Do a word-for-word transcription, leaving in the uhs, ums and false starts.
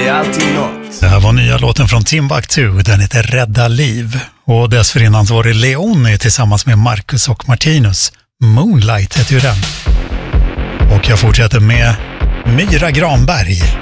är alltid något. Det här var nya låten från Timbuktu, den heter Rädda liv. Och dessförinnan var det Leoni tillsammans med Marcus och Martinus. Moonlight heter ju den. Och jag fortsätter med Myra Granberg.